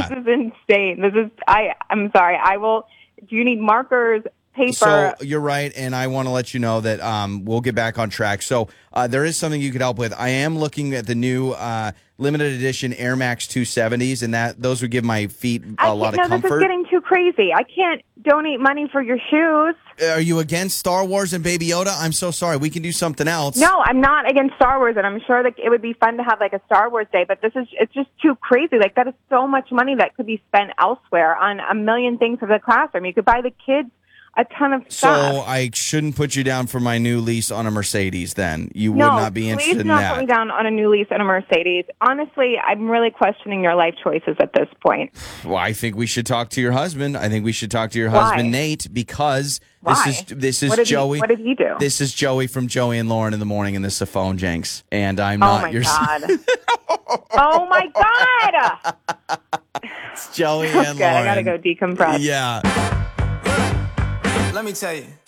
This is insane. I'm sorry. Do you need markers, paper? So you're right, and I want to let you know that we'll get back on track. So there is something you could help with. I am looking at the new limited edition Air Max 270s, and those would give my feet a lot of comfort. This is getting too crazy. I can't donate money for your shoes. Are you against Star Wars and Baby Yoda? I'm so sorry. We can do something else. No, I'm not against Star Wars, and I'm sure that it would be fun to have like a Star Wars day, but it's just too crazy. Like, that is so much money that could be spent elsewhere on a million things for the classroom. You could buy the kids a ton of stuff. So I shouldn't put you down for my new lease on a Mercedes then. You would not be interested in that. No, please don't put me down on a new lease on a Mercedes. Honestly, I'm really questioning your life choices at this point. Well, I think we should talk to your husband. I think we should talk to your husband, Nate, because this is Joey. What did he do? This is Joey from Joey and Lauren in the Morning, and this is a phone, Jenks. And I'm not your son. Oh, my God. It's Joey and Lauren. I got to go decompress. Yeah. Let me tell you.